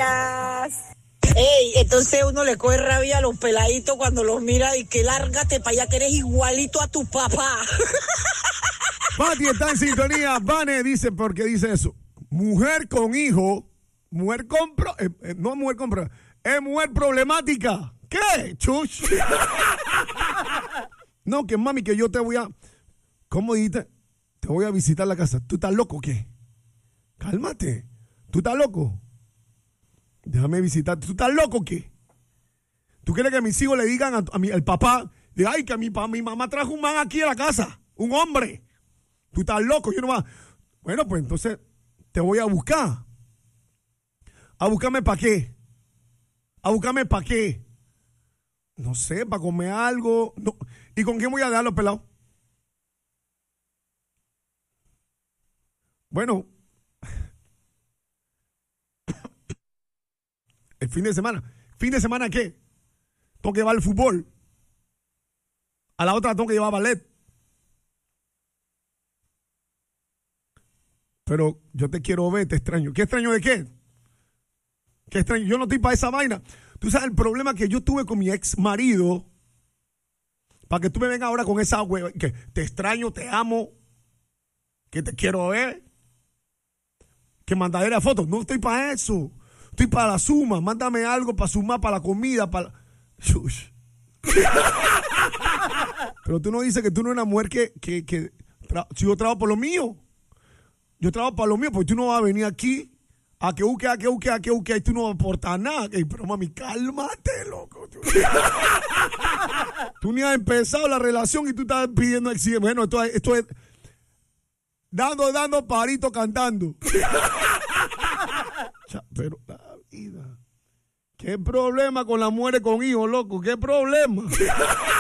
días. Ey, entonces uno le coge rabia a los peladitos cuando los mira y que lárgate para allá que eres igualito a tu papá. Pati está en sintonía. Vane dice, ¿por qué dice eso? Mujer con hijo, mujer no mujer compra, es mujer problemática. ¿Qué? Chuch. No, que mami, que yo te voy a, ¿cómo dijiste? Te voy a visitar la casa. ¿Tú estás loco o qué? Cálmate. ¿Tú estás loco? Déjame visitarte. ¿Tú estás loco o qué? ¿Tú quieres que mis hijos le digan al papá, diga, ay, que mi mamá trajo un man aquí a la casa, un hombre? ¿Tú estás loco? Yo no va. Bueno, pues entonces te voy a buscar. ¿A buscarme para qué? ¿A buscarme para qué? No sé, para comer algo. No. ¿Y con quién voy a dejarlo, pelado? Bueno, el fin de semana. ¿Fin de semana qué? Tengo que llevar el fútbol. A la otra tengo que llevar ballet. Pero yo te quiero ver, te extraño. ¿Qué extraño de qué? ¿Qué extraño? Yo no estoy para esa vaina. Tú sabes el problema que yo tuve con mi ex marido. Para que tú me vengas ahora con esa hueva. Que te extraño, te amo. Que te quiero ver. Que mandadera de fotos. No estoy para eso. Estoy para la suma. Mándame algo para sumar, para la comida, para... Shush. Pero tú no dices que tú no eres una mujer que si yo trabajo por lo mío. Yo trabajo para lo mío, porque tú no vas a venir aquí a que busque, y tú no vas a aportar nada. Pero mami, cálmate, loco. Tú ni has empezado la relación y tú estás pidiendo el... Bueno, esto es dando parito cantando. Pero la vida. ¿Qué problema con la mujer con hijos, loco? ¿Qué problema?